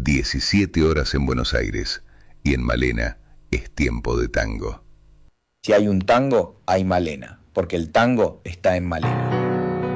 17 horas en Buenos Aires y en Malena es tiempo de tango. Si hay un tango, hay Malena, porque el tango está en Malena.